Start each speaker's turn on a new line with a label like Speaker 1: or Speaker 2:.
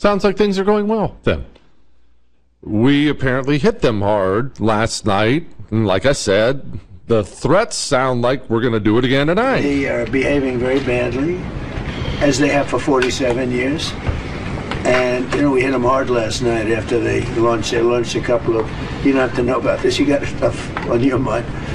Speaker 1: Sounds like things are going well then. We apparently hit them hard last night. And like I said, the threats sound like we're going to do it again tonight.
Speaker 2: They are behaving very badly, as they have for 47 years. And, we hit them hard last night after they launched a couple of, you don't have to know about this, you got stuff on your mind.